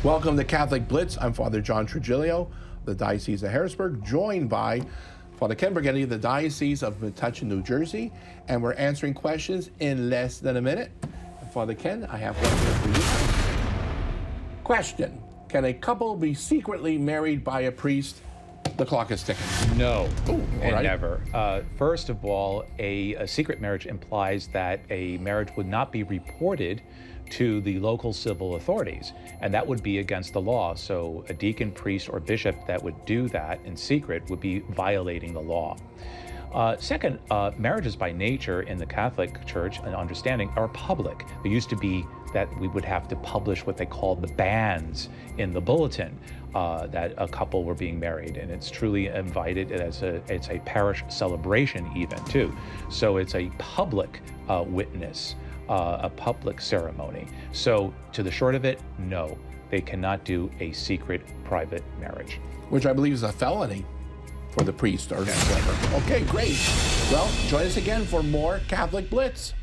Welcome to Catholic Blitz. I'm Father John Trigilio, the Diocese of Harrisburg, joined by Father Ken Burgundy, the Diocese of Metuchen, New Jersey, and we're answering questions in less than a minute. Father Ken, I have one here for you. Question: can a couple be secretly married by a priest? The clock is ticking. No, Ooh, and right. never. First of all, a secret marriage implies that a marriage would not be reported to the local civil authorities, and that would be against the law. So a deacon, priest, or bishop that would do that in secret would be violating the law. Second, marriages by nature in the Catholic Church and understanding are public. There used to be that we would have to publish what they called the banns in the bulletin that a couple were being married, and it's truly invited as it's a parish celebration even too. So it's a public witness, a public ceremony. So to the short of it, no, they cannot do a secret private marriage. Which I believe is a felony for the priest or whatever. Okay, great. Well, join us again for more Catholic Blitz.